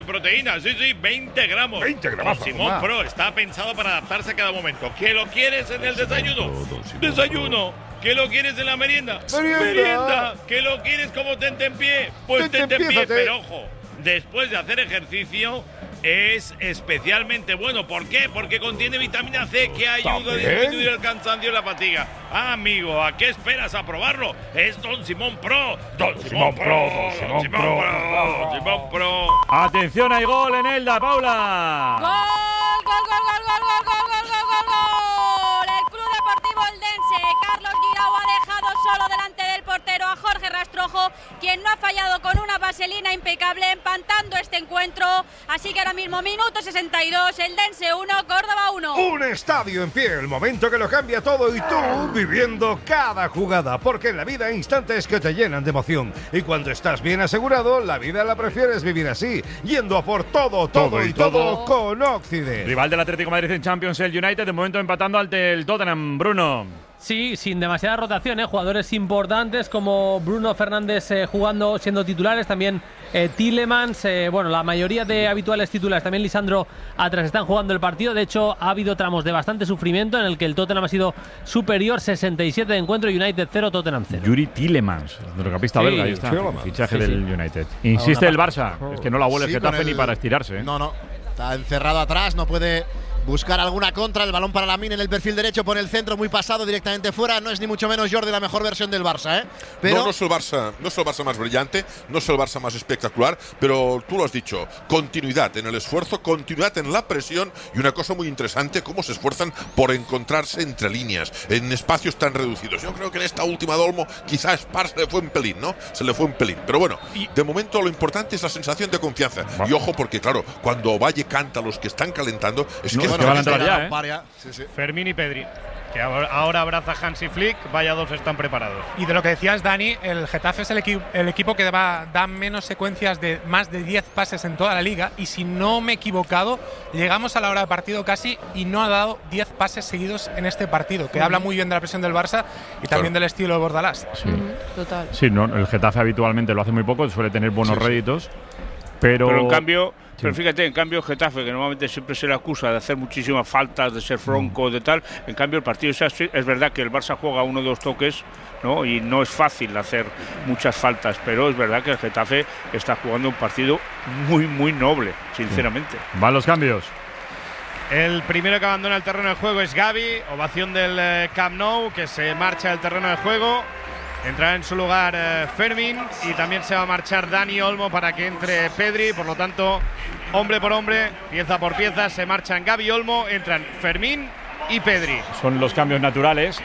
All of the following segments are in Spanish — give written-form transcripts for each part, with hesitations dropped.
proteína, sí, 20 gramos. 20 gramos. Simón Pro está pensado para adaptarse a cada momento. ¿Qué lo quieres en el desayuno? Desayuno. ¿Qué lo quieres en la merienda? Merienda. ¿Qué lo quieres como tentempié? Pues tentempié. Pero ojo, después de hacer ejercicio es especialmente bueno. ¿Por qué? Porque contiene vitamina C que ayuda a disminuir el cansancio y la fatiga. Amigo, ¿a qué esperas a probarlo? Es Don Simón Pro. Don Simón Pro. Atención, hay gol en Elda, Paula. ¡Gol! El Club Deportivo Eldense. Carlos Guirao ha dejado solo delante del portero a Jorge Rastrojo, quien no ha fallado con una vaselina impecable, empatando este encuentro. Así que ahora mismo, minuto 62, Eldense 1, Córdoba 1. Un estadio en pie, el momento que lo cambia todo, y tú viviendo cada jugada, porque en la vida hay instantes que te llenan de emoción. Y cuando estás bien asegurado, la vida la prefieres vivir así, yendo a por todo con Occident. Rival del Atlético de Madrid en Champions, el United, de momento empatando ante el Tottenham, Bruno. Sí, sin demasiada rotación, jugadores importantes como Bruno Fernández jugando, siendo titulares, también Tielemans, la mayoría de habituales titulares, también Lisandro atrás están jugando el partido. De hecho, ha habido tramos de bastante sufrimiento en el que el Tottenham ha sido superior, 67 de encuentro, United 0, Tottenham 0. Yuri Tielemans, mediocampista belga, ahí está, el fichaje del United. Insiste el Barça, es que no la huele el Getafe ni para estirarse. No, está encerrado atrás, no puede buscar alguna contra. El balón para Lamine en el perfil derecho, por el centro, muy pasado, directamente fuera. No es ni mucho menos, Jordi, la mejor versión del Barça, Pero no es el Barça más brillante, no es el Barça más espectacular, pero tú lo has dicho, continuidad en el esfuerzo, continuidad en la presión, y una cosa muy interesante, cómo se esfuerzan por encontrarse entre líneas, en espacios tan reducidos. Yo creo que en esta última Dolmo quizás se le fue un pelín, ¿no? Se le fue un pelín. Pero bueno, de momento lo importante es la sensación de confianza. Y ojo, porque claro, cuando Valle canta a los que están calentando, es que van a entrar ya, Sí. Fermín y Pedri, que ahora abraza Hansi Flick. Vaya dos están preparados. Y de lo que decías, Dani, el Getafe es el equipo que da menos secuencias de más de 10 pases en toda la liga, y si no me he equivocado, llegamos a la hora de partido casi y no ha dado 10 pases seguidos en este partido, que habla muy bien de la presión del Barça y también del estilo de Bordalás. Sí. Total. Sí, el Getafe habitualmente lo hace muy poco, suele tener buenos réditos, pero en cambio… Pero fíjate, en cambio Getafe, que normalmente siempre se le acusa de hacer muchísimas faltas, de ser fronco, de tal, en cambio el partido es verdad que el Barça juega uno o dos toques, ¿no? Y no es fácil hacer muchas faltas, pero es verdad que el Getafe está jugando un partido muy, muy noble, sinceramente. Van los cambios. El primero que abandona el terreno de juego es Gavi, ovación del Camp Nou, que se marcha del terreno de juego. Entrará en su lugar Fermín, y también se va a marchar Dani Olmo para que entre Pedri. Por lo tanto, hombre por hombre, pieza por pieza, se marchan Gavi y Olmo, entran Fermín y Pedri. Son los cambios naturales.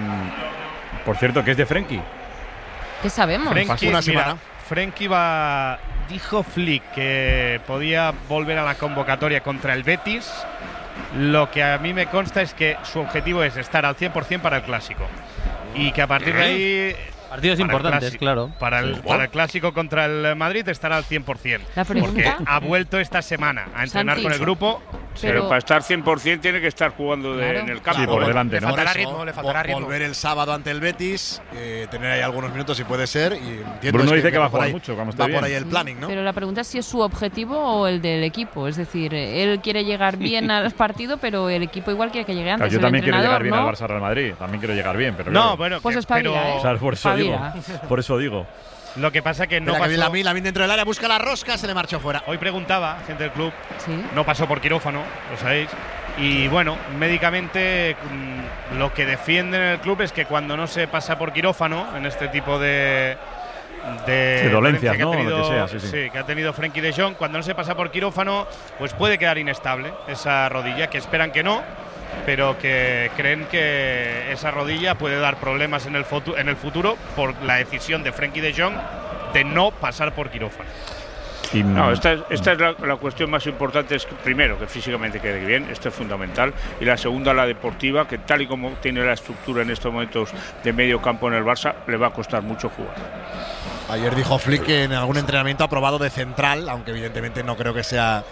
Por cierto, ¿qué es de Frenkie? ¿Qué sabemos? Frenkie dijo Flick que podía volver a la convocatoria contra el Betis. Lo que a mí me consta es que su objetivo es estar al 100% para el Clásico. Y que a partir de ahí… Partidos importantes, claro. Para el Clásico contra el Madrid estará al 100%. Porque ha vuelto esta semana a entrenar con el grupo. Pero para estar 100% tiene que estar jugando en el campo. Sí, por delante, ¿no? Le faltará ritmo. Volver el sábado ante el Betis, tener ahí algunos minutos si puede ser. Y Bruno dice que va a jugar mucho, como está bien. Por ahí el planning, ¿no? Pero la pregunta es si es su objetivo o el del equipo. Es decir, él quiere llegar bien al partido, pero el equipo igual quiere que llegue antes. Yo también quiero llegar bien al Barça Real Madrid. También quiero llegar bien, pero no, bueno, pues espabila, o sea, por eso digo. Lo que pasa que no pasó. Lamine dentro del área, busca la rosca, se le marchó fuera. Hoy preguntaba, gente del club, no pasó por quirófano, lo sabéis. Y bueno, médicamente lo que defienden en el club es que cuando no se pasa por quirófano, en este tipo de dolencias, ¿no? Lo que sea, sí, que ha tenido Frenkie de Jong, cuando no se pasa por quirófano, pues puede quedar inestable esa rodilla, que esperan que no, pero que creen que esa rodilla puede dar problemas en el futuro por la decisión de Frenkie de Jong de no pasar por quirófano. Esta es la cuestión más importante, es que, primero, que físicamente quede bien, esto es fundamental, y la segunda, la deportiva, que tal y como tiene la estructura en estos momentos de medio campo en el Barça, le va a costar mucho jugar. Ayer dijo Flick que en algún entrenamiento ha probado de central, aunque evidentemente no creo que sea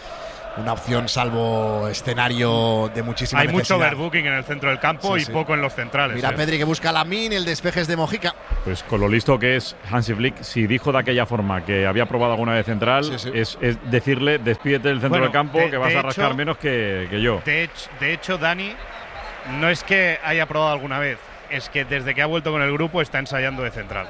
una opción salvo escenario de muchísima necesidad. Hay mucho overbooking en el centro del campo y poco en los centrales. Mira Pedri que busca a Lamine, el despeje es de Mojica. Pues con lo listo que es Hansi Flick, si dijo de aquella forma que había probado alguna vez central, es decirle despídete del centro del campo que vas a rascar menos que yo. De hecho, Dani, no es que haya probado alguna vez, es que desde que ha vuelto con el grupo está ensayando de central.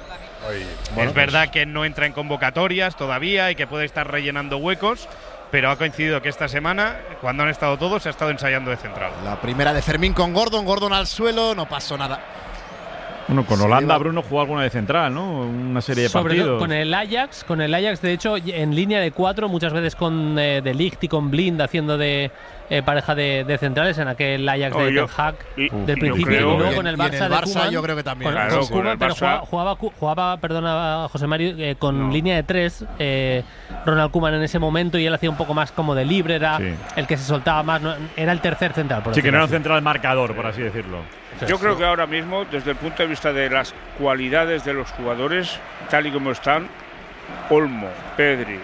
Es verdad que no entra en convocatorias todavía y que puede estar rellenando huecos, pero ha coincidido que esta semana, cuando han estado todos, ha estado ensayando de central. La primera de Fermín con Gordon al suelo, no pasó nada. Bueno, con Holanda Bruno jugó alguna de central, ¿no? Una serie de partidos. Sobre todo con el Ajax, de hecho, en línea de 4, muchas veces con De Ligt y con Blind haciendo de pareja de centrales en aquel Ajax de Ten Hag del principio, y luego con el Barça, de Koeman, yo creo que también. Con Koeman, pero jugaba, perdona José Mario, con línea de 3, Ronald Koeman en ese momento, y él hacía un poco más como de libre, era el que se soltaba más, era el tercer central. Sí, que no era un central marcador, por así decirlo. Yo creo que ahora mismo, desde el punto de vista de las cualidades de los jugadores, tal y como están, Olmo, Pedri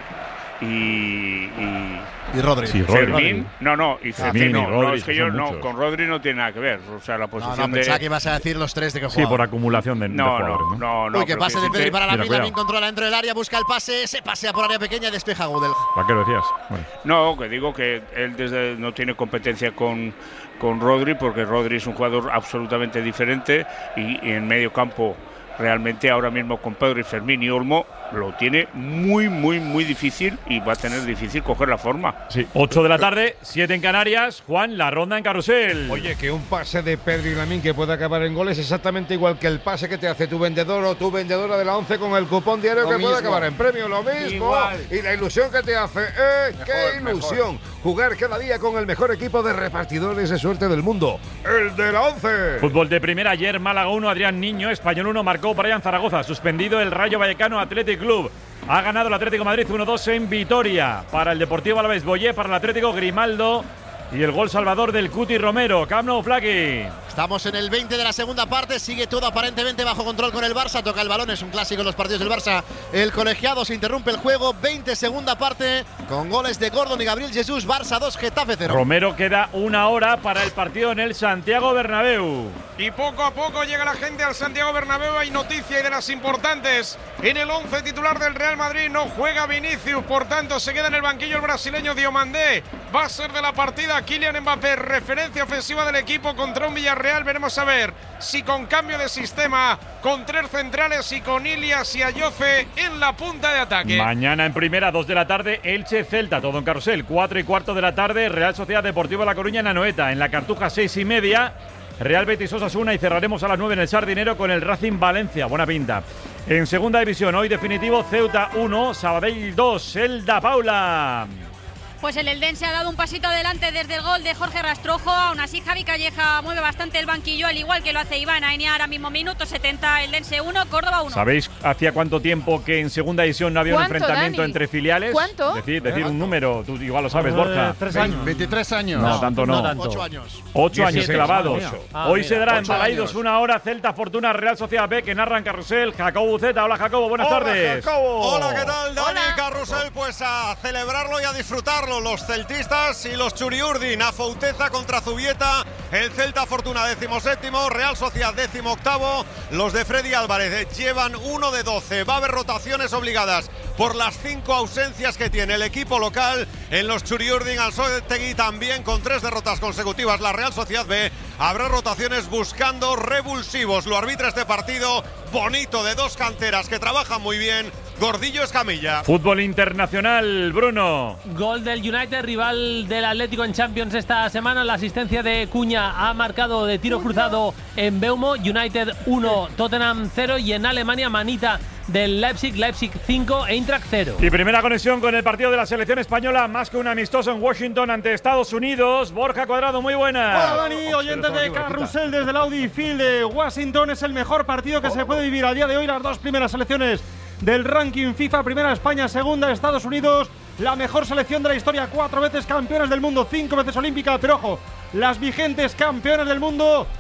y Rodri. Sí, Fermín. Y Fermín no, Rodri, es que yo no, con Rodri no tiene nada que ver. O sea, la posición pensaba que ibas a decir los 3 de que jugaban. Sí, por acumulación de jugadores. No. Uy, que pase de Pedri para Lamine controla dentro del área, busca el pase, se pasea por área pequeña y despeja Godel. ¿Para qué lo decías? Bueno. No, que digo que él no tiene competencia con Rodri, porque Rodri es un jugador absolutamente diferente y en medio campo realmente ahora mismo con Pedri, Fermín y Olmo lo tiene muy, muy, muy difícil y va a tener difícil coger la forma. Sí, 8 de la tarde, 7 en Canarias. Juan, la ronda en carrusel. Oye, que un pase de Pedri y Lamine que puede acabar en goles es exactamente igual que el pase que te hace tu vendedor o tu vendedora de la 11 con el cupón diario que puede acabar en premio. Lo mismo. Igual. Y la ilusión que te hace. ¡Qué ilusión! Mejor. Jugar cada día con el mejor equipo de repartidores de suerte del mundo. ¡El de la 11! Fútbol de primera. Ayer Málaga 1, Adrián Niño. Español 1, marcó Brian Zaragoza. Suspendido el Rayo Vallecano Athletic Club. Ha ganado el Atlético Madrid 1-2 en Vitoria. Para el Deportivo Alavés, Boyé. Para el Atlético, Grimaldo. Y el gol salvador del Cuti Romero. Camp Nou, Flaky. Estamos en el 20 de la segunda parte. Sigue todo aparentemente bajo control con el Barça. Toca el balón, es un clásico en los partidos del Barça. El colegiado, se interrumpe el juego. 20 segunda parte con goles de Gordon y Gabriel Jesús. Barça 2, Getafe 0. Romero, queda 1 hora para el partido en el Santiago Bernabéu. Y poco a poco llega la gente al Santiago Bernabéu. Hay noticia y de las importantes. En el 11 titular del Real Madrid no juega Vinicius. Por tanto, se queda en el banquillo el brasileño Diomandé. Va a ser de la partida Kylian Mbappé, referencia ofensiva del equipo contra un Villarreal. Veremos a ver si con cambio de sistema, con 3 centrales y con Ilias y Ayoce en la punta de ataque. Mañana en primera, 2 de la tarde, Elche-Celta, todo en carrusel. 4:15 de la tarde, Real Sociedad Deportiva La Coruña en Anoeta. En la Cartuja, 6:30, Real Betis Osasuna, y cerraremos a las 9 en el Sardinero con el Racing Valencia. Buena pinta. En segunda división, hoy definitivo, Ceuta 1, Sabadell 2, Elda Paula. Pues el Eldense ha dado un pasito adelante desde el gol de Jorge Rastrojo. Aún así, Javi Calleja mueve bastante el banquillo, al igual que lo hace Iván Aina. Ahora mismo minuto 70, Eldense 1, Córdoba 1. ¿Sabéis hacía cuánto tiempo que en segunda división no había un enfrentamiento, Dani, entre filiales? ¿Cuánto? Decir un número, tú igual lo sabes, Borja. 3 años. 23 años. No, tanto no. 8 años. 8 años clavados. Hoy se dará en Balaídos 1 hora, Celta Fortuna, Real Sociedad B, que narra en carrusel. Jacobo Buceta. Hola, Jacobo, buenas tardes. Jacobo. Hola, ¿qué tal, Dani? Carrusel, pues a celebrarlo y a disfrutarlo. Los celtistas y los Churiurdin, a Fouteza contra Zubieta, el Celta Fortuna 17º, Real Sociedad 18º, los de Freddy Álvarez llevan 1 de 12, va a haber rotaciones obligadas por las 5 ausencias que tiene el equipo local. En los Churiurdin, Anzoátegui también con 3 derrotas consecutivas, la Real Sociedad B, habrá rotaciones buscando revulsivos. Lo arbitra este partido bonito de 2 canteras que trabajan muy bien, Gordillo Escamilla. Fútbol internacional, Bruno. Gol del United, rival del Atlético en Champions esta semana. La asistencia de Cuña ha marcado de tiro cruzado en Beumo. United 1, Tottenham 0. Y en Alemania, manita del Leipzig 5, Eintracht 0. Y primera conexión con el partido de la selección española, más que un amistoso en Washington ante Estados Unidos. Borja Cuadrado, muy buena. Hola, Dani, oyentes de Carrusel desde el Audi Field de Washington. Es el mejor partido que se puede vivir a día de hoy. Las 2 primeras selecciones del ranking FIFA, primera España, segunda Estados Unidos. La mejor selección de la historia, 4 veces campeones del mundo, 5 veces olímpica, pero ojo, las vigentes campeones del mundo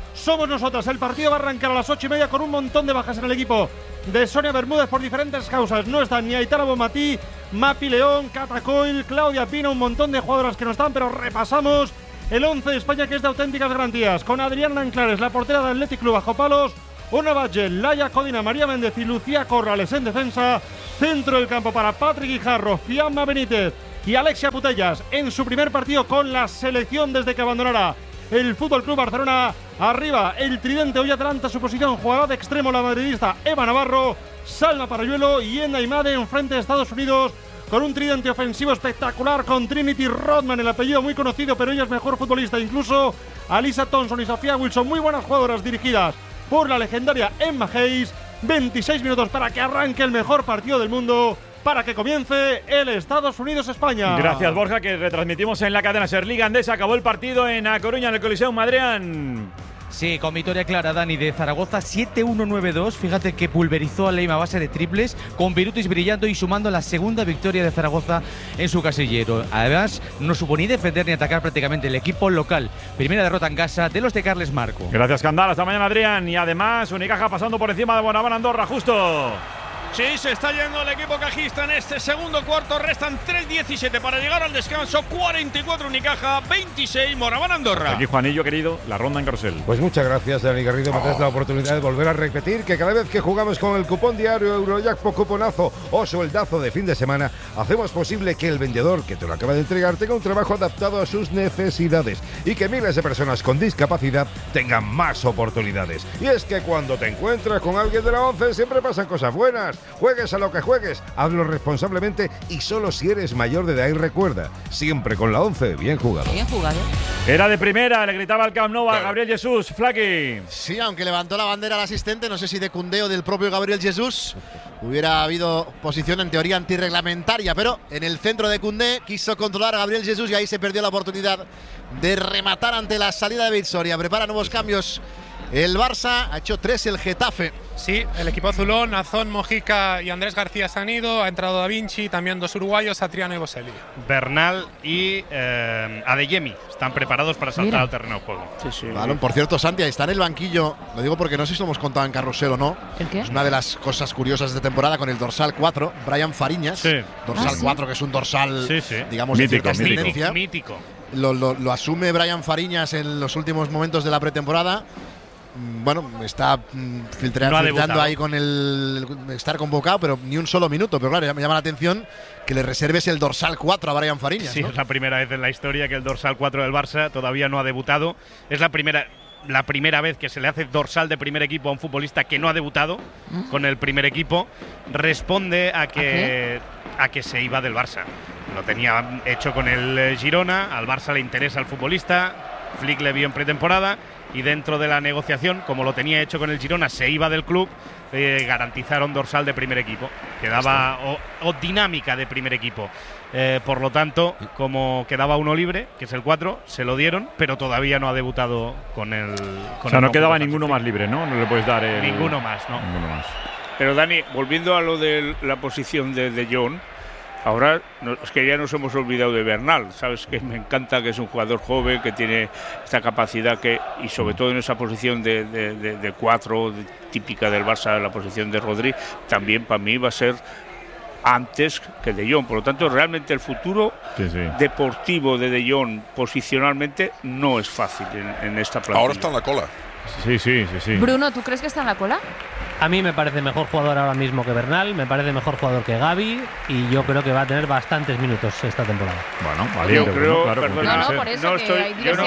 somos nosotras. El partido va a arrancar a las 8:30 con un montón de bajas en el equipo de Sonia Bermúdez por diferentes causas. No están ni Aitana Bonmatí, Mapi León, Cata Coil, Claudia Pina, un montón de jugadoras que no están, pero repasamos el 11 de España, que es de auténticas garantías, con Adriana Anclares, la portera del Athletic Club bajo palos, Ona Bagel, Laia Codina, María Méndez y Lucía Corrales en defensa. Centro del campo para Patrick Guijarro, Fiamma Benítez y Alexia Putellas en su primer partido con la selección desde que abandonará el Fútbol Club Barcelona. Arriba el tridente, hoy adelanta su posición, jugará de extremo la madridista Eva Navarro, Salma Parayuelo y Enda Imade en frente de Estados Unidos, con un tridente ofensivo espectacular con Trinity Rodman, el apellido muy conocido, pero ella es mejor futbolista, incluso Alisa Thompson y Sofía Wilson, muy buenas jugadoras dirigidas por la legendaria Emma Hayes. 26 minutos para que arranque el mejor partido del mundo, para que comience el Estados Unidos-España. Gracias, Borja, que retransmitimos en la cadena SER Liga Andesa. Acabó el partido en A Coruña, en el Coliseo Madrián. Sí, con victoria clara, Dani, de Zaragoza, 7-1-9-2. Fíjate que pulverizó a Leima a base de triples, con Virutis brillando y sumando la segunda victoria de Zaragoza en su casillero. Además, no supo ni defender ni atacar prácticamente el equipo local. Primera derrota en casa de los de Carles Marco. Gracias, Candal. Hasta mañana, Adrián. Y además, Unicaja pasando por encima de Bonaván Andorra, justo. Sí, se está yendo el equipo cajista en este segundo cuarto. Restan 3:17 para llegar al descanso. 44 Unicaja, 26 Moraván Andorra. Aquí, Juanillo, querido, la ronda en carrusel. Pues muchas gracias, Dani Garrido. Me das la oportunidad de volver a repetir que cada vez que jugamos con el cupón diario Eurojackpot Cuponazo o sueldazo de fin de semana, hacemos posible que el vendedor que te lo acaba de entregar tenga un trabajo adaptado a sus necesidades y que miles de personas con discapacidad tengan más oportunidades. Y es que cuando te encuentras con alguien de la 11 siempre pasan cosas buenas. Juegues a lo que juegues, hazlo responsablemente y solo si eres mayor de edad. Y recuerda, siempre con la 11, bien jugado. Bien jugado. Era de primera, le gritaba al Camp Nou a Gabriel Jesús. Flaky. Sí, aunque levantó la bandera al asistente, no sé si de Koundé o del propio Gabriel Jesús, hubiera habido posición en teoría antirreglamentaria, pero en el centro de Koundé quiso controlar a Gabriel Jesús y ahí se perdió la oportunidad de rematar ante la salida de Vitsoria. Prepara nuevos cambios el Barça, ha hecho 3 el Getafe. Sí, el equipo azulón, Azón, Mojica y Andrés García se han ido. Ha entrado Da Vinci, también 2 uruguayos, Atriano y Boselli. Bernal y Adeyemi están preparados para saltar al terreno de juego. Balón, por cierto, Santi, está en el banquillo. Lo digo porque no sé si lo hemos contado en carrusel o no. ¿El qué? Es una de las cosas curiosas de temporada con el dorsal 4, Brian Fariñas. Sí. Dorsal 4, que es un dorsal, digamos, mítico, de cierta excelencia. Mítico. Lo asume Brian Fariñas en los últimos momentos de la pretemporada. Bueno, está filtrando ahí con el estar convocado, pero ni un solo minuto. Pero claro, me llama la atención que le reserves el dorsal 4 a Brian Fariñas. Sí, ¿no? Es la primera vez en la historia que el dorsal 4 del Barça todavía no ha debutado. Es la primera vez que se le hace dorsal de primer equipo a un futbolista que no ha debutado con el primer equipo. Responde a que se iba del Barça. Lo tenía hecho con el Girona, al Barça le interesa el futbolista, Flick le vio en pretemporada y dentro de la negociación, como lo tenía hecho con el Girona, se iba del club, garantizaron dorsal de primer equipo, quedaba o dinámica de primer equipo. Por lo tanto, como quedaba uno libre, que es el 4, se lo dieron, pero todavía no ha debutado con el. O sea, no quedaba ninguno más libre, ¿no? No le puedes dar ninguno más, ¿no? Ninguno más. Pero Dani, volviendo a lo de la posición de Jong, ahora es que ya nos hemos olvidado de Bernal. Sabes que me encanta, que es un jugador joven, que tiene esta capacidad y sobre todo en esa posición de 4 típica del Barça, la posición de Rodri, también para mí va a ser antes que De Jong. Por lo tanto, realmente el futuro deportivo de De Jong posicionalmente no es fácil en esta plantilla. Ahora está en la cola. Sí. Bruno, ¿tú crees que está en la cola? A mí me parece mejor jugador ahora mismo que Bernal, me parece mejor jugador que Gavi y yo creo que va a tener bastantes minutos esta temporada. Bueno, valiente, yo creo, claro, perdona, por eso no que estoy, hay yo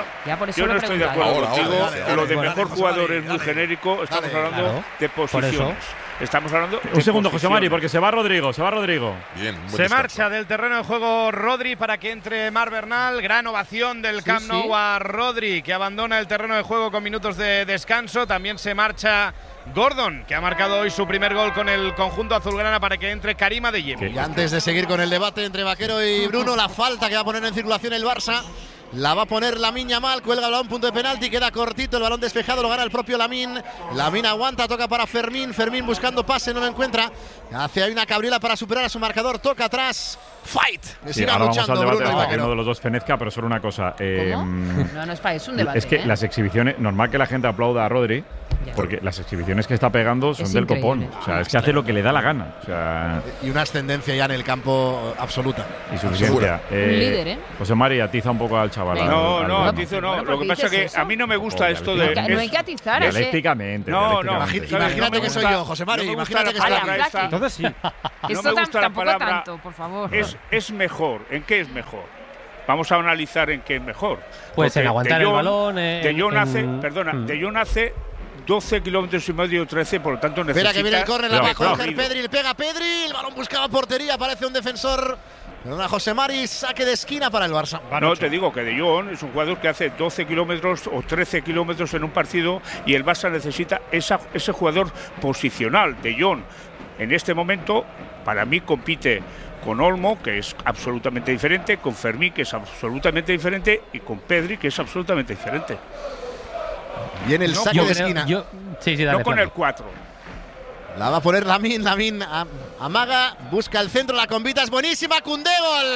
por no estoy de acuerdo contigo. Lo de mejor jugador es muy genérico. Estamos hablando de posiciones. Estamos hablando de un segundo, José Mari, posiciones. porque se va Rodrigo. Bien, Se marcha del terreno de juego Rodri para que entre Mar Bernal. Gran ovación del Camp Nou a Rodri, que abandona el terreno de juego con minutos de descanso. También se marcha Gordon, que ha marcado hoy su primer gol con el conjunto azulgrana, para que entre Karim Adeyemi. Y antes de seguir con el debate entre Vaquero y Bruno, la falta que va a poner en circulación el Barça La va a poner Lamine Yamal, cuelga el balón, punto de penalti, queda cortito, el balón despejado, lo gana el propio Lamine. Lamine aguanta, toca para Fermín, Fermín buscando pase, no lo encuentra. Hace ahí una cabriola para superar a su marcador, toca atrás. Fight. Ahora vamos al debate hasta que uno de los dos fenezca, pero solo una cosa. No es para eso, un debate. Es que las exhibiciones, normal que la gente aplauda a Rodri, porque las exhibiciones que está pegando son del copón. O sea, es que hace lo que le da la gana. O sea, y una ascendencia ya en el campo absoluta. Y suficiencia. Un líder, ¿eh? José Mari, atiza un poco al chaval. No, atizo no. Lo que pasa es que a mí no me gusta esto de. No hay que atizar. Dialécticamente. No. Imagínate que soy yo, José Mari. Imagínate que soy. Entonces sí. Esto tampoco tanto, por favor. Es mejor. ¿En qué es mejor? Vamos a analizar en qué es mejor. Pues en aguantar el balón. De Jong hace 12 kilómetros y medio, 13, por lo tanto necesita. Espera que viene el córner, la va a coger Pedri, le pega Pedri, el balón buscaba portería, aparece un defensor. Perdona, José Mari, saque de esquina para el Barça. No, te digo que De Jong es un jugador que hace 12 kilómetros o 13 kilómetros en un partido y el Barça necesita ese jugador posicional. De Jong, en este momento, para mí compite con Olmo, que es absolutamente diferente, con Fermín, que es absolutamente diferente, y con Pedri, que es absolutamente diferente. Viene el saque de esquina. No con el 4. La va a poner Lamine amaga, busca el centro, la convita, es buenísima, Koundé, gol.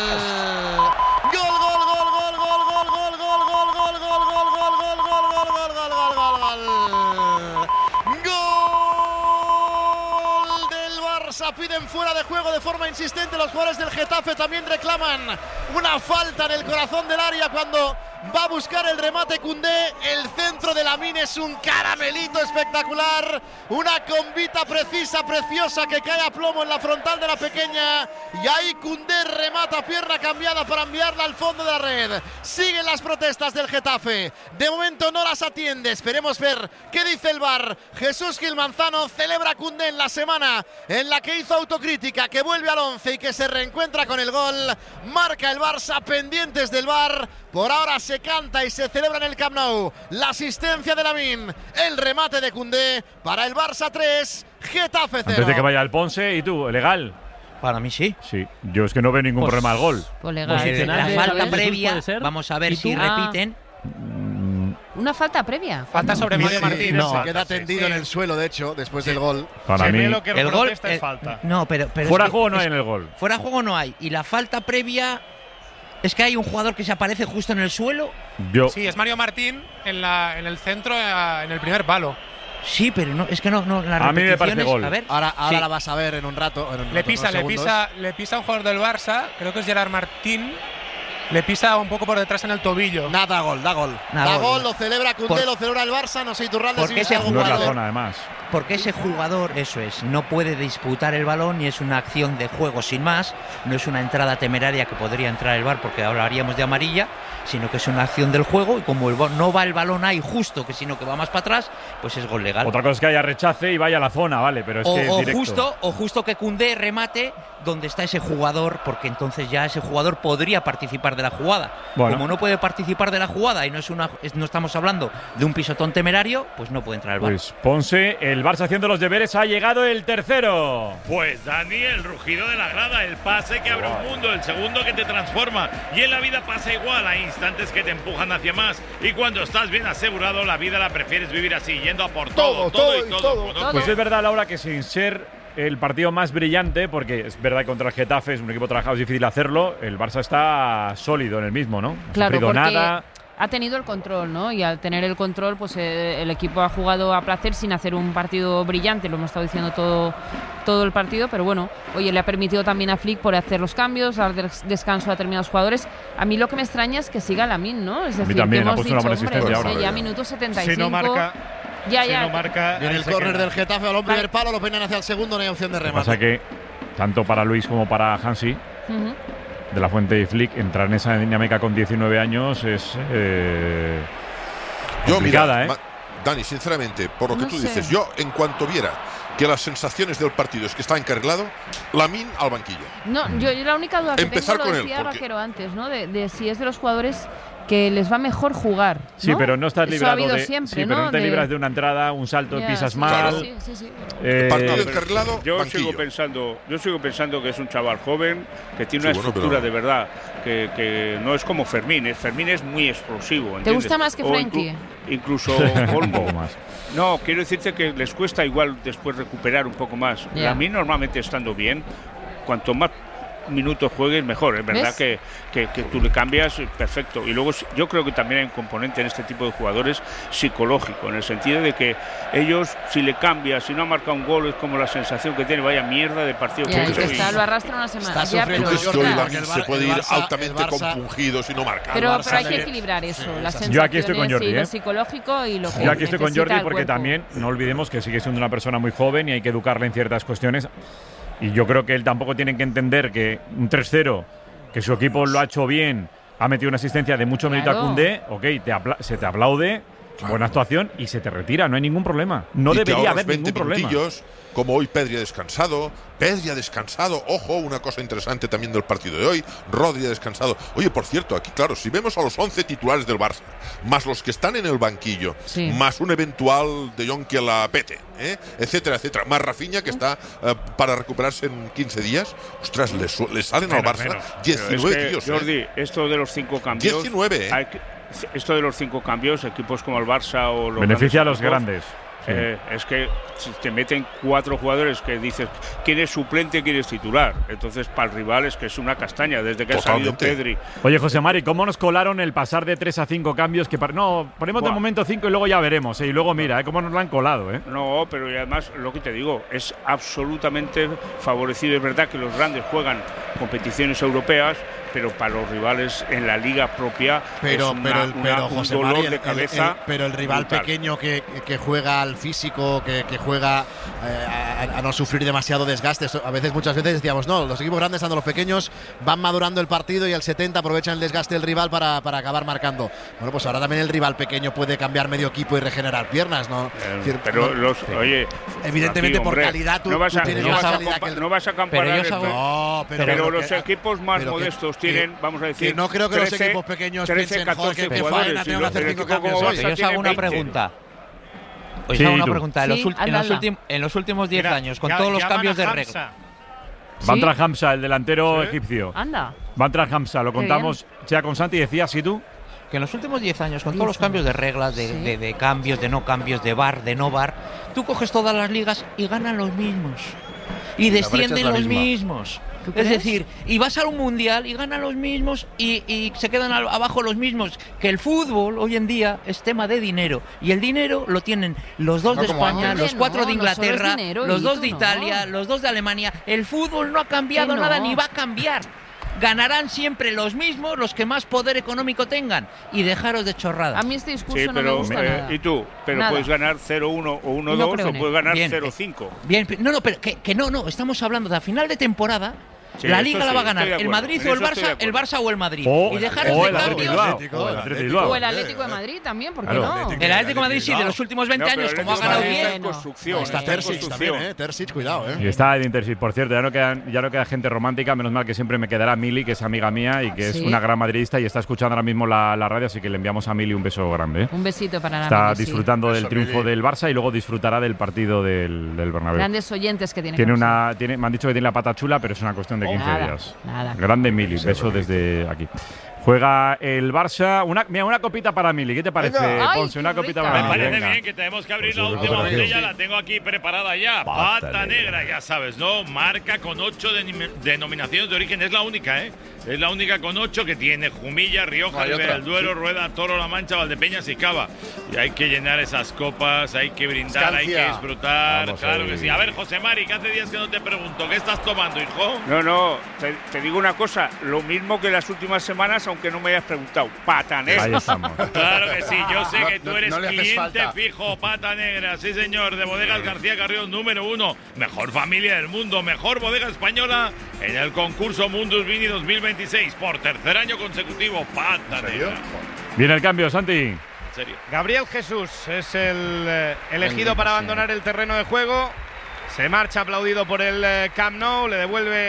Piden fuera de juego de forma insistente los jugadores del Getafe, también reclaman una falta en el corazón del área cuando va a buscar el remate Koundé. El centro de Lamine es un caramelito espectacular, una convita precisa, preciosa, que cae a plomo en la frontal de la pequeña, y ahí Koundé remata pierna cambiada para enviarla al fondo de la red. Siguen las protestas del Getafe, de momento no las atiende, esperemos ver qué dice el VAR. Jesús Gil Manzano celebra Koundé en la semana en la que hizo autocrítica, que vuelve al 11 y que se reencuentra con el gol. Marca el Barça, pendientes del VAR. Por ahora se canta y se celebra en el Camp Nou la asistencia de Lamine, el remate de Koundé para el Barça 3, Getafe 0. Antes de que vaya el Ponce, ¿y tú? ¿Legal? Para mí sí. Sí, yo es que no veo ningún problema al gol. Pues legal. La falta previa, vamos a ver si repiten. ¿Una falta previa? Falta sobre Mario Martín. No, se queda tendido en el suelo, de hecho, después del gol. Para mí, lo que el gol es falta. No, pero fuera de juego no hay en el gol. Fuera de juego no hay. Y la falta previa es que hay un jugador que se aparece justo en el suelo. Sí, es Mario Martín en el centro, en el primer palo. Sí, pero no, es que no la a mí me parece gol. A ver, ahora la vas a ver en un rato. Le pisa un jugador del Barça, creo que es Gerard Martín. Le pisa un poco por detrás en el tobillo. Da gol. Da gol, lo celebra Koundé, lo celebra el Barça, no sé, Iturralde. Porque ese no es la zona, además. Porque ese jugador, eso es, no puede disputar el balón y es una acción de juego sin más. No es una entrada temeraria que podría entrar el VAR porque hablaríamos de amarilla, sino que es una acción del juego y como no va el balón ahí justo, sino que va más para atrás, pues es gol legal. Otra cosa es que haya rechace y vaya a la zona, vale, pero es que es directo. justo que Koundé remate donde está ese jugador, porque entonces ya ese jugador podría participar de la jugada. Bueno. Como no puede participar de la jugada y no estamos hablando de un pisotón temerario, pues no puede entrar el VAR. Pues Ponce, el Barça haciendo los deberes, ha llegado el tercero. Pues Dani, el rugido de la grada, el pase que abre un mundo, el segundo que te transforma. Y en la vida pasa igual, hay instantes que te empujan hacia más. Y cuando estás bien asegurado, la vida la prefieres vivir así, yendo a por todo. Pues es verdad, Laura, que sin ser el partido más brillante, porque es verdad que contra el Getafe es un equipo trabajado, es difícil hacerlo, el Barça está sólido en el mismo, ¿no? No ha sufrido nada. Ha tenido el control, ¿no? Y al tener el control, pues el equipo ha jugado a placer sin hacer un partido brillante, lo hemos estado diciendo todo el partido, pero bueno, oye, le ha permitido también a Flick por hacer los cambios, dar descanso a determinados jugadores. A mí lo que me extraña es que siga Lamine, ¿no? Es decir, también que hemos ha puesto una buena asistencia ahora. Ya minuto 75. Si no marca. Ya. No marca, en el córner del Getafe, balón primer palo, lo peinan hacia el segundo, no hay opción de remate. Lo que pasa que, tanto para Luis como para Hansi, de la Fuente y Flick, entrar en esa dinámica con 19 años es complicada, Dani, sinceramente, por lo que tú dices, yo en cuanto viera que las sensaciones del partido es que está encarrilado, Lamine al banquillo. No, yo la única duda que empezar tengo, con lo decía él, Vaquero antes, ¿no? De si es de los jugadores que les va mejor jugar, ¿no? Sí, pero no estás Eso librado ha habido de... siempre, sí, pero ¿no? no te libras de una entrada, un salto, pisas mal. Sí. Partido encarrilado, yo banquillo. sigo pensando que es un chaval joven, que tiene una estructura de verdad, que no es como Fermín. Fermín es muy explosivo, ¿entiendes? ¿Te gusta más que Frenkie? Incluso Olmo. No, quiero decirte que les cuesta igual después recuperar un poco más. Yeah. A mí normalmente estando bien, cuanto más minutos juegues mejor, es verdad que tú le cambias, perfecto. Y luego yo creo que también hay un componente en este tipo de jugadores psicológico, en el sentido de que ellos, si le cambias, si no ha marcado un gol, es como la sensación que tiene, vaya mierda de partido que y que lo arrastra una semana. Se puede ir altamente compungido si no marca. Pero hay que equilibrar eso, las sensaciones, yo aquí estoy con Jordi, y lo psicológico y lo que yo aquí estoy con Jordi porque cuerpo. también no olvidemos que sigue siendo una persona muy joven y hay que educarle en ciertas cuestiones. Y yo creo que él tampoco tiene que entender que un 3-0, que su equipo lo ha hecho bien, ha metido una asistencia de mucho mérito a Koundé, ok, se te aplaude, buena actuación y se te retira, no hay ningún problema. No debería haber ningún problema. Como hoy Pedri ha descansado, ojo, una cosa interesante también del partido de hoy, Rodri ha descansado. Oye, por cierto, aquí claro, si vemos a los 11 titulares del Barça, más los que están en el banquillo, más un eventual De Jong que la pete, etcétera, más Rafinha que está para recuperarse en 15 días, ostras, le salen al Barça 19 tíos. Jordi, esto de los 5 cambios… 19, Esto de los 5 cambios, equipos como el Barça o los beneficia a los grandes. Sí. Es que si te meten 4 jugadores que dices quién es suplente, quién es titular, entonces para el rival es que es una castaña desde que ha salido Pedri. Oye, José Mari, ¿cómo nos colaron el pasar de 3 a 5 cambios? No, ponemos de momento 5 y luego ya veremos. Y luego mira, cómo nos lo han colado. No, pero y además lo que te digo, es absolutamente favorecido. Es verdad que los grandes juegan competiciones europeas, pero para los rivales en la liga propia pero un José dolor Mari, de cabeza. Pero el rival brutal. Pequeño que juega al físico, que juega a no sufrir demasiado desgaste. Muchas veces decíamos, no, los equipos grandes ando los pequeños van madurando el partido y al 70 aprovechan el desgaste del rival para acabar marcando. Bueno, pues ahora también el rival pequeño puede cambiar medio equipo y regenerar piernas, ¿no? Pero oye, evidentemente por calidad tú tienes más calidad que el… No vas a comparar, pero los equipos más modestos tienen, vamos a decir, que no creo que 13, los equipos pequeños 13, piensen, joder, que faena tengo que hacer 5 cambios. Yo os hago una pregunta. Os hago una pregunta. En los últimos 10 años, con todos los cambios de regla. Bantra Hamza, el delantero egipcio. Anda. Bantra Hamza, lo contamos ya con Santi, decía, ¿sí tú? Que en los últimos 10 años, con todos los cambios de reglas, de cambios, de no cambios, de VAR, de no VAR, tú coges todas las ligas y ganan los mismos. Y descienden los mismos. Es decir, y vas a un mundial y ganan los mismos y se quedan abajo los mismos. Que el fútbol hoy en día es tema de dinero. Y el dinero lo tienen los 2 de España, los 4 de Inglaterra, los 2 de Italia, los 2 de Alemania. El fútbol no ha cambiado nada ni va a cambiar. Ganarán siempre los mismos, los que más poder económico tengan. Y dejaros de chorradas. A mí este discurso no me gusta nada. ¿Y tú? Pero nada. Puedes ganar 0-1 o 1-2 o puedes ganar 0-5. Bien, no, pero que no, estamos hablando de a final de temporada. Sí, la Liga la va a ganar el Madrid o el Barça o el Madrid. Y dejaros de cambios. O el Atlético de Madrid también, ¿por qué no? El Atlético de Madrid sí, de los últimos 20 años, como ha ganado bien. Está Terzic también, Terzic, cuidado, Y está Edin Terzic, por cierto, ya no queda gente romántica, menos mal que siempre me quedará Mili, que es amiga mía y que es una gran madridista y está escuchando ahora mismo la radio, así que le enviamos a Mili un beso grande. Un besito para la Está disfrutando del triunfo del Barça y luego disfrutará del partido del Bernabéu. Grandes oyentes que tiene. Me han dicho que tiene la pata chula, pero es una cuestión de 15 días. Nada. Grande Mili, beso desde aquí. Juega el Barça. Una copita para Mili. ¿Qué te parece, Ponce? Una copita para Mili. Me parece bien, que tenemos que abrir la última botella. La tengo aquí preparada ya. Pata negra, ya sabes, ¿no? Marca con 8 denominaciones de origen. Es la única, Es la única con 8 que tiene Jumilla, Rioja, Ribera del Duero, Rueda, Toro, La Mancha, Valdepeñas y Cava. Y hay que llenar esas copas, hay que brindar, hay que disfrutar. Vamos, claro que sí. A ver, José Mari, que hace días que no te pregunto. ¿Qué estás tomando, hijo? No, te digo una cosa. Lo mismo que las últimas semanas, aunque no me hayas preguntado. Pata negra. Ahí estamos. Claro que sí. Yo sé que tú eres cliente fijo. Pata negra. Sí, señor. De Bodegas García Carrión, número 1. Mejor familia del mundo. Mejor bodega española en el concurso Mundus Vini 2026. Por tercer año consecutivo. Pata negra. Viene el cambio, Santi. ¿Serio? Gabriel Jesús es el elegido para abandonar el terreno de juego. Se marcha aplaudido por el Camp Nou. Le devuelve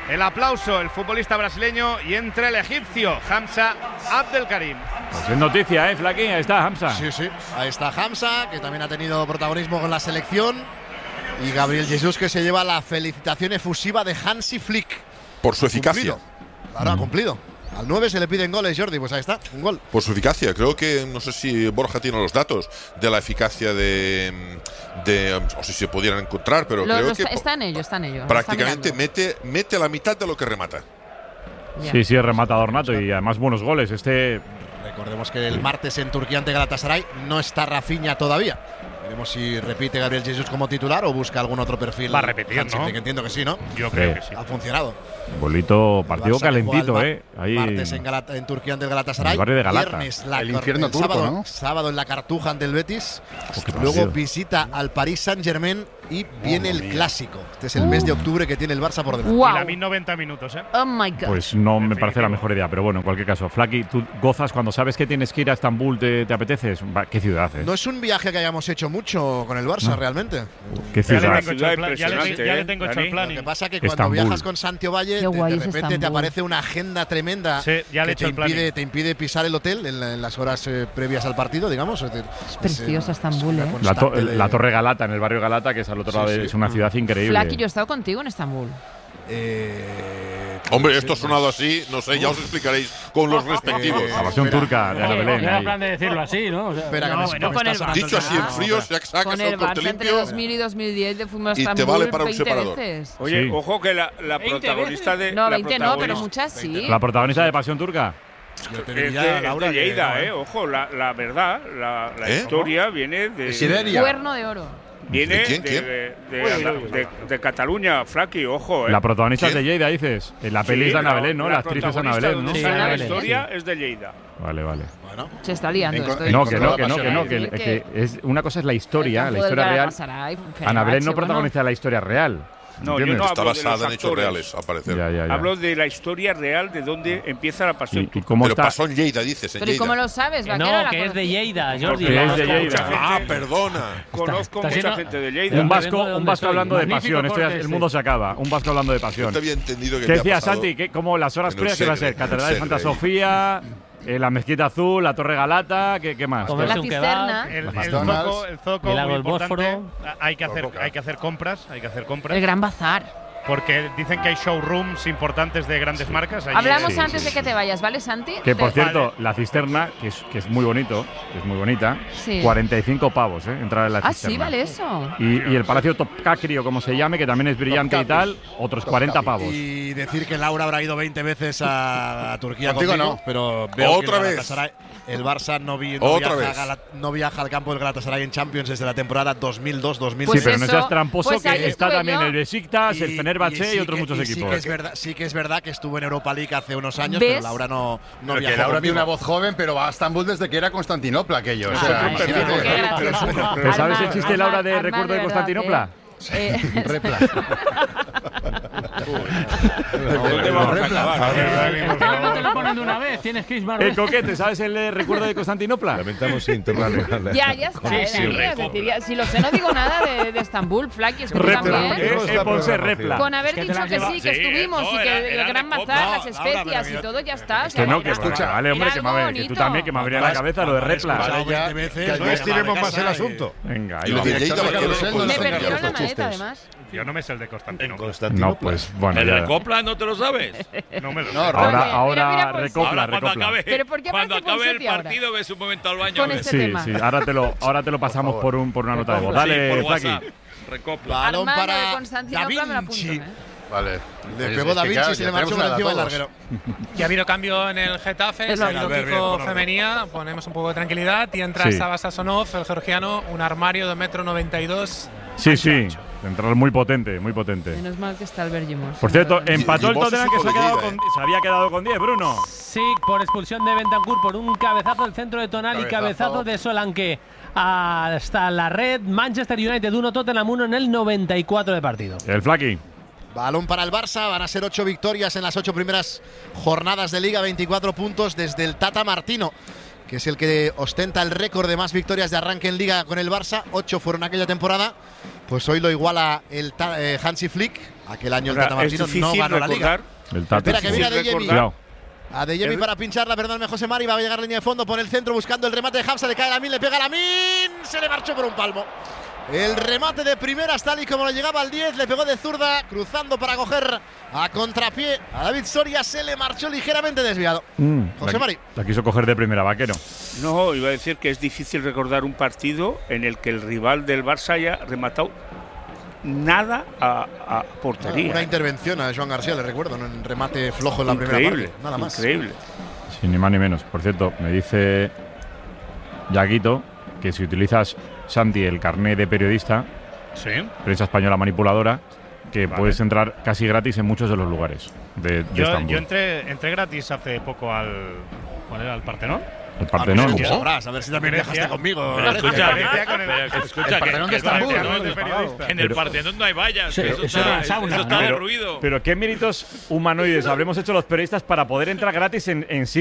el aplauso, el futbolista brasileño, y entra el egipcio, Hamza Abdelkarim. Pues es noticia, Flaqui, ahí está Hamza. Sí, ahí está Hamza, que también ha tenido protagonismo con la selección. Y Gabriel Jesús, que se lleva la felicitación efusiva de Hansi Flick. Por su eficacia. Ahora ha cumplido. Al 9 se le piden goles, Jordi, pues ahí está, un gol. Por su eficacia, creo que, no sé si Borja tiene los datos de la eficacia de o si se pudieran encontrar, pero creo que está en ello. prácticamente mete la mitad de lo que remata. Sí, es rematador nato y además buenos goles. Recordemos que el martes en Turquía ante Galatasaray no está Rafinha todavía. Veremos si repite Gabriel Jesús como titular o busca algún otro perfil. Va a repetir, ¿no? Que entiendo que sí, ¿no? Yo creo que sí. Ha funcionado. Bolito, partido calentito, Ahí martes en Turquía ante el Galatasaray. El barrio de Galata. Viernes, el infierno turco, sábado, ¿no? Sábado en la Cartuja ante el Betis. Luego visita al Paris Saint-Germain y viene el clásico. Este es el mes de octubre que tiene el Barça por delante. Y la 1090 minutos, Oh my God. Pues no me parece la mejor idea, pero bueno, en cualquier caso, Flaqui, tú gozas cuando sabes que tienes que ir a Estambul, ¿te apetece? ¿Qué ciudad, No es un viaje que hayamos hecho mucho con el Barça, realmente. ¿Qué ciudad? Ya le tengo hecho el planning. Lo que pasa es que cuando viajas con Santi Ovalle, de repente te aparece una agenda tremenda que te impide pisar el hotel en las horas previas al partido, digamos. Es preciosa Estambul, La Torre Galata, en el barrio Galata, que es al otro lado, es una ciudad increíble. Flaqui, yo he estado contigo en Estambul. Hombre, esto ha sonado así, no sé, ya os explicaréis con los respectivos. La versión turca de Belén. Era plan de decirlo así, ¿no? O sea, dicho así en fríos, ya sacas con el el corte Barça entre limpio 2000 y 2010 fuimos a y te Estambul vale para un 20 separador. veces. Oye, ojo que la protagonista de. No, 20 no, pero muchas sí. La protagonista de Pasión Turca. Es de Lleida, Ojo, la verdad, la historia viene de. Cuerno de Oro. Viene de Cataluña, Flaqui, ojo. La protagonista es de Lleida, dices. En la peli es de Ana Belén, ¿no? La actriz es Ana Belén, ¿no? Sí, la historia es de Lleida. Vale. Bueno, se está liando esto. No, que es una cosa es la historia real. Ana Belén no protagoniza la historia real. No, yo no está basada en hechos reales, al parecer. Ya. Hablo de la historia real de dónde empieza la pasión. ¿Y cómo pero está? pasó en Lleida, dices. Pero ¿y cómo lo sabes? No, que es de Lleida, Jordi. Que es de Lleida. Perdona. Conozco mucha gente de Lleida. Un vasco hablando de pasión. Esto ya el mundo se acaba. Un vasco hablando de pasión. Yo te había entendido que ¿Qué decía Santi? ¿Cómo las horas previas que va a ser? Catedral de Santa Sofía. La Mezquita Azul, la Torre Galata, ¿qué más? La cisterna. El zoco, el lago muy del importante. Bósforo. Hay que hacer compras. El Gran Bazar. Porque dicen que hay showrooms importantes de grandes marcas. Allí. Hablamos antes de que te vayas, ¿vale, Santi? Que por cierto, la cisterna, que es muy bonito, que es muy bonita, 45 pavos, entrar en la cisterna. Ah, sí, vale eso. Y el Palacio Topkapi, o como se llame, que también es brillante y tal, otros 40 pavos. Y decir que Laura habrá ido 20 veces a Turquía contigo, no, pero veo otra que vez. El Barça no viaja al campo del Galatasaray en Champions desde la temporada 2002-2003. Sí, pero no seas tramposo, pues que está también el Besiktas, el Fenerbahce y otros muchos equipos. Sí que es verdad que estuvo en Europa League hace unos años, ¿ves? pero Laura no viajó. Laura tiene una voz joven, pero va a Estambul desde que era Constantinopla aquello. ¿Te sabes el chiste, Laura, de recuerdo de Constantinopla? Repla. ¿Dónde vamos a acabar? No te lo ponen de una vez, tienes que ir más El coquete, ¿sabes el recuerdo de Constantinopla? Lamentamos interrumpirle. Ya está. Si lo sé, no digo nada de Estambul, Flaqui, es que tú también. Repla. Con haber dicho que sí, que estuvimos y que el Gran Bazar, las especias y todo, ya está. Que escucha, vale, hombre, que tú también, que me abría la cabeza lo de Repla. Que no estiremos más el asunto. Venga, Y lo de Lleida, Me perdieron la maleta, además. Yo no me sé el de Constantinopla. No, pues bueno. ¿El recopla no te lo sabes? No me lo sé. Ahora recopla. Pero ¿por qué cuando acabe el ahora? partido ves un momento al baño. Con este tema. Sí, ahora te lo pasamos por una nota de voz. Dale, Flaqui. Recopla. Balón Armando de para Constantinopla me lo apunto, Vale. Le pegó Da Vinci y se le marchó por encima del larguero. Y ha habido cambio en el Getafe, se ha ido Kiko Femenía, ponemos un poco de tranquilidad y entra Sava Sasonov, el georgiano, un armario de 1,92 m. Sí. Central muy potente, muy potente. Menos mal que está el Bergimos. Por cierto, empató el Vos Tottenham, que se había quedado con 10, Bruno. Sí, por expulsión de Bentancur, por un cabezazo del centro de Tonal y cabezazo de Solanke hasta la red. Manchester United 1, Tottenham 1 en el 94 de partido. El Flaqui. Balón para el Barça, van a ser 8 victorias en las 8 primeras jornadas de Liga, 24 puntos desde el Tata Martino, que es el que ostenta el récord de más victorias de arranque en Liga con el Barça. 8 fueron aquella temporada, pues hoy lo iguala el Hansi Flick. Aquel año el Ahora, Tata Martino es no difícil ganó la Liga. recordar. El Tata. Espera, que viene Adeyemi. Cuidado. Adeyemi para pincharla, perdóname, José Mari. Va a llegar a línea de fondo, pone el centro buscando el remate de Hafsa. Le cae Lamin, le pega Lamin. Se le marchó por un palmo. El remate de primeras, tal y como le llegaba al 10, le pegó de zurda, cruzando para coger a contrapié a David Soria. Se le marchó ligeramente desviado. José Mari. La quiso coger de primera, Vaquero. No, iba a decir que es difícil recordar un partido en el que el rival del Barça haya rematado nada a portería. Una intervención a Joan García, le recuerdo, un remate flojo en la primera parte. Nada más. Increíble. Sí, ni más ni menos. Por cierto, me dice Yaguito que si utilizas, Santi, el carné de periodista, prensa española manipuladora, que puedes entrar casi gratis en muchos de los lugares de Estambul. Yo entré gratis hace poco al Partenón. El Partenón. ¿Cómo sabrás? A ver si también viajaste conmigo. Pero escucha, el Partenón de Estambul. En el Partenón no hay vallas. Eso está pero, derruido. pero qué méritos humanoides habremos hecho los periodistas para poder entrar gratis en sitios